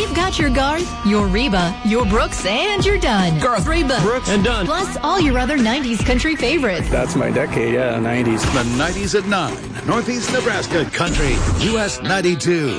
We've got your Garth, your Reba, your Brooks, and your Dunn. Garth, Reba, Brooks, and Dunn. Plus all your other 90s country favorites. That's my decade, yeah, 90s. The 90s at 9, Northeast Nebraska Country, US 92.